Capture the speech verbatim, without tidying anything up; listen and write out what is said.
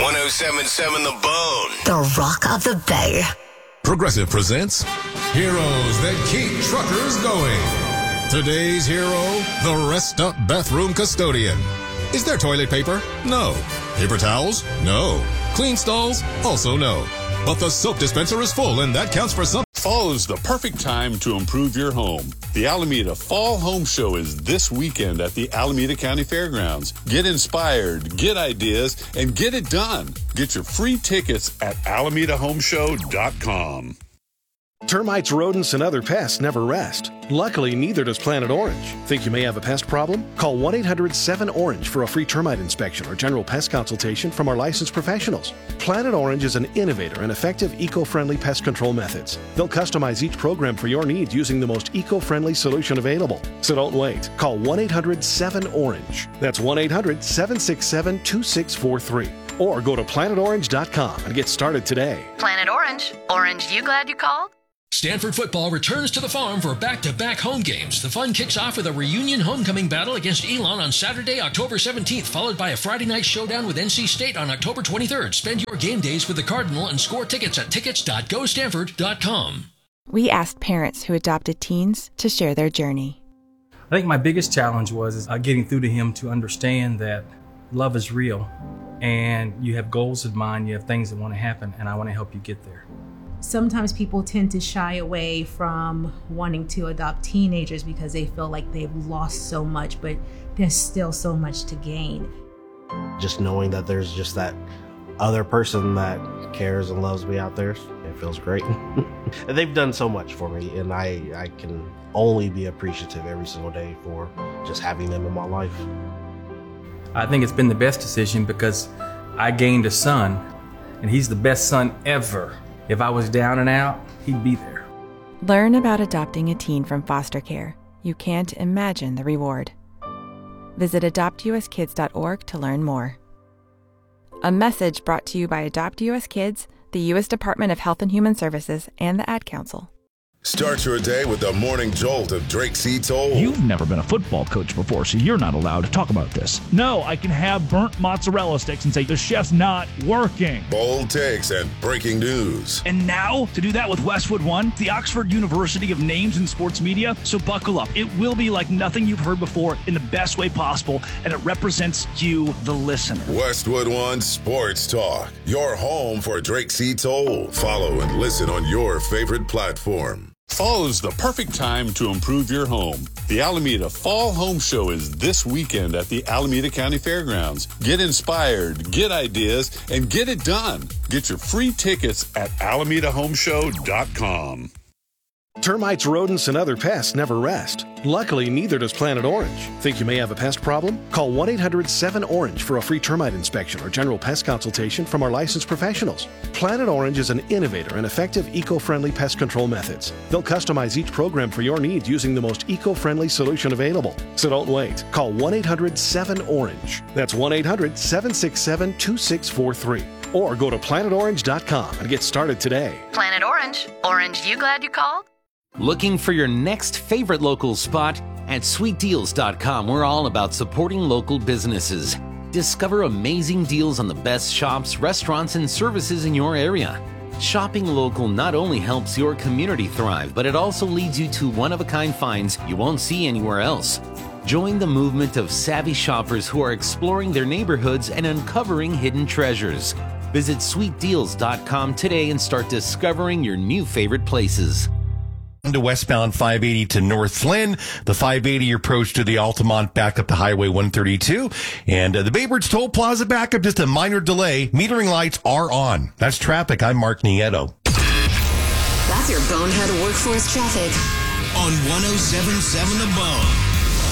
one oh seven point seven The Bone. The Rock of the Bay. Progressive presents Heroes That Keep Truckers Going. Today's hero, the Rest Up Bathroom Custodian. Is there toilet paper? No. Paper towels? No. Clean stalls? Also no. But the soap dispenser is full, and that counts for some. Fall is the perfect time to improve your home. The Alameda Fall Home Show is this weekend at the Alameda County Fairgrounds. Get inspired, get ideas, and get it done. Get your free tickets at alameda home show dot com. Termites, rodents, and other pests never rest. Luckily, neither does Planet Orange. Think you may have a pest problem? Call one eight hundred seven orange for a free termite inspection or general pest consultation from our licensed professionals. Planet Orange is an innovator and effective eco-friendly pest control methods. They'll customize each program for your needs using the most eco-friendly solution available. So don't wait. Call one eight hundred seven orange. That's one eight hundred seven six seven two six four three. Or go to planet orange dot com and get started today. Planet Orange. Orange, you glad you called? Stanford football returns to the farm for back-to-back home games. The fun kicks off with a reunion homecoming battle against Elon on Saturday, October seventeenth, followed by a Friday night showdown with N C State on October twenty-third. Spend your game days with the Cardinal and score tickets at tickets dot go stanford dot com. We asked parents who adopted teens to share their journey. I think my biggest challenge was uh, getting through to him to understand that love is real and you have goals in mind, you have things that want to happen, and I want to help you get there. Sometimes people tend to shy away from wanting to adopt teenagers because they feel like they've lost so much, but there's still so much to gain. Just knowing that there's just that other person that cares and loves me out there, it feels great. And they've done so much for me, and I, I can only be appreciative every single day for just having them in my life. I think it's been the best decision because I gained a son, and he's the best son ever. If I was down and out, he'd be there. Learn about adopting a teen from foster care. You can't imagine the reward. Visit adopt u s kids dot org to learn more. A message brought to you by Adopt U S Kids, the U S Department of Health and Human Services, and the Ad Council. Start your day with the morning jolt of Drake C. Toll. You've never been a football coach before, so you're not allowed to talk about this. No, I can have burnt mozzarella sticks and say the chef's not working. Bold takes and breaking news. And now, to do that with Westwood One, the Oxford University of Names in Sports Media. So buckle up. It will be like nothing you've heard before in the best way possible, and it represents you, the listener. Westwood One Sports Talk, your home for Drake C. Toll. Follow and listen on your favorite platform. Fall is the perfect time to improve your home. The Alameda Fall Home Show is this weekend at the Alameda County Fairgrounds. Get inspired, get ideas, and get it done. Get your free tickets at alameda home show dot com. Termites, rodents, and other pests never rest. Luckily, neither does Planet Orange. Think you may have a pest problem? Call one eight hundred seven orange for a free termite inspection or general pest consultation from our licensed professionals. Planet Orange is an innovator and effective eco-friendly pest control methods. They'll customize each program for your needs using the most eco-friendly solution available. So don't wait. Call one eight hundred seven orange. That's one eight hundred seven six seven two six four three. Or go to planet orange dot com and get started today. Planet Orange. Orange, you glad you called? Looking for your next favorite local spot? At sweet deals dot com, we're all about supporting local businesses. Discover amazing deals on the best shops, restaurants, and services in your area. Shopping local not only helps your community thrive, but it also leads you to one-of-a-kind finds you won't see anywhere else. Join the movement of savvy shoppers who are exploring their neighborhoods and uncovering hidden treasures. Visit sweet deals dot com today and start discovering your new favorite places. To westbound five eighty to North Flynn, the five eighty approach to the Altamont back up to Highway one thirty-two, and uh, the Baybridge Toll Plaza backup, just a minor delay. Metering lights are on. That's traffic. I'm Mark Nieto. That's your Bonehead Workforce traffic on one oh seven point seven The Bone.